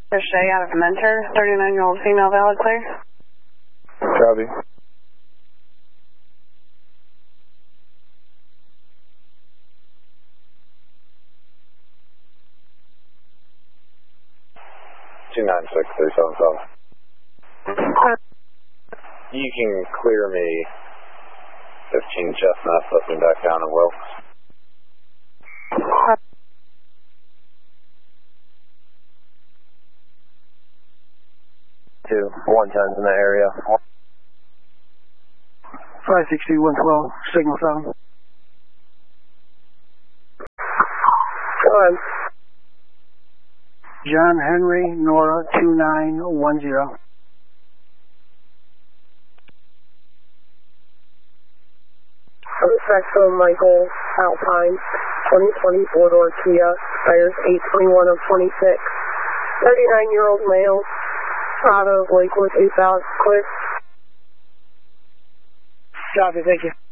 There's Shay out of Mentor, 39-year-old female, valid clear. Copy. Two 96377. You can clear me 15 Chestnut, flipping back down in Wilkes. 110's in that area. 560, 112, signal sound. Go ahead. John Henry, Nora, 2910. Saxo Michael Alpine, 2020 four-door Kia, tires 821 of 26. 39-year-old male, out of Lakewood, 8,000 clear. Copy, thank you.